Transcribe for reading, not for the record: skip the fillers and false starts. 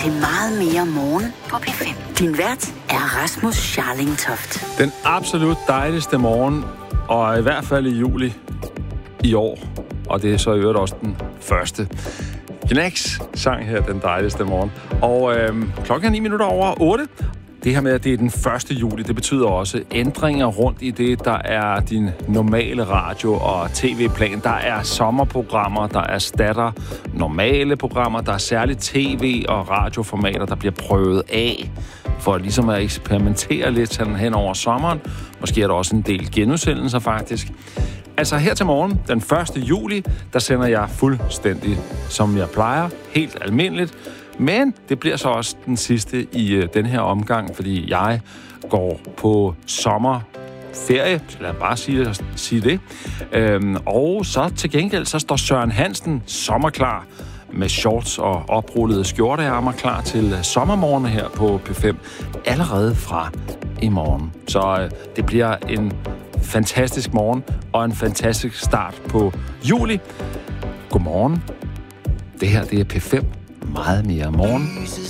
til Meget mere morgen på P5. Din vært er Rasmus Scharlingtoft. Den absolut dejligste morgen, og i hvert fald i juli i år. Og det er så i øvrigt også den første. Knacks sang her den dejligste morgen. Og klokken er 8:09. Det her med, at det er den 1. juli, det betyder også ændringer rundt i det, der er din normale radio- og tv-plan. Der er sommerprogrammer, der erstatter normale programmer. Der er særligt tv- og radioformater, der bliver prøvet af for ligesom at eksperimentere lidt sådan hen over sommeren. Måske er der også en del genudsendelser faktisk. Altså her til morgen, den 1. juli, der sender jeg fuldstændig, som jeg plejer, helt almindeligt. Men det bliver så også den sidste i den her omgang, fordi jeg går på sommerferie, lad mig bare sige det. Og så til gengæld, så står Søren Hansen sommerklar med shorts og oprullede skjorteærmer klar til sommermorgen her på P5 allerede fra i morgen. Så det bliver en fantastisk morgen og en fantastisk start på juli. Godmorgen. Det her, det er P5. Meget mere morgen.